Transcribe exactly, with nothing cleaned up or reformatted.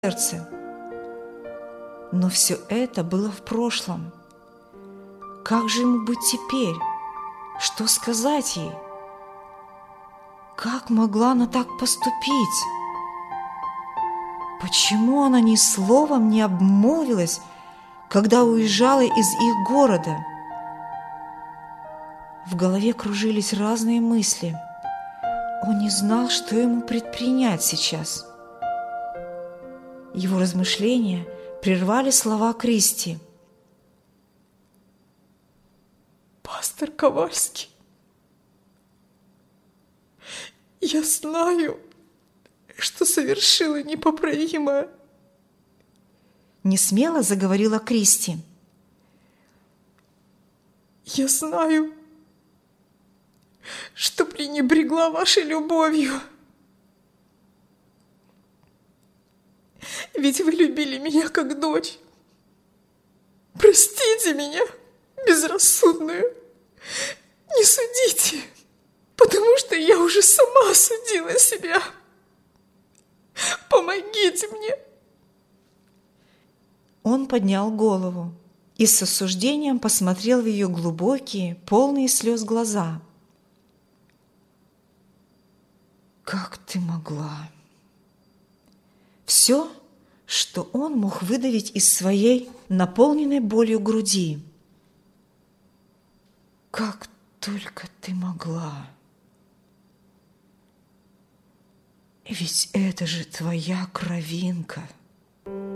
сердце. Но все это было в прошлом. Как же ему быть теперь? Что сказать ей? Как могла она так поступить? Почему она ни словом не обмолвилась, когда уезжала из их города? В голове кружились разные мысли. Он не знал, что ему предпринять сейчас. Его размышления прервали слова Кристи. «Пастор Ковальский, я знаю, что совершила непоправимое». Несмело заговорила Кристи. «Я знаю, что пренебрегла вашей любовью. Ведь вы любили меня как дочь. Простите меня, безрассудную. Не судите, потому что я уже сама осудила себя. Помогите мне». Он поднял голову и с осуждением посмотрел в ее глубокие, полные слез глаза. «Как ты могла?» Все, что он мог выдавить из своей наполненной болью груди. «Как только ты могла! Ведь это же твоя кровинка!»